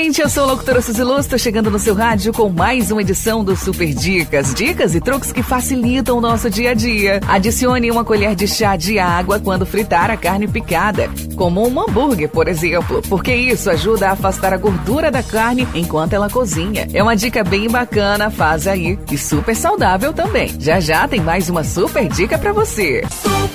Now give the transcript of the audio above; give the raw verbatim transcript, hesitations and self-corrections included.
gente, eu sou a locutora Suzy Luz, estou chegando no seu rádio com mais uma edição do Super Dicas. Dicas e truques que facilitam o nosso dia a dia. Adicione uma colher de chá de água quando fritar a carne picada, como um hambúrguer, por exemplo, porque isso ajuda a afastar a gordura da carne enquanto ela cozinha. É uma dica bem bacana, faz aí, e super saudável também. Já já tem mais uma super dica pra você.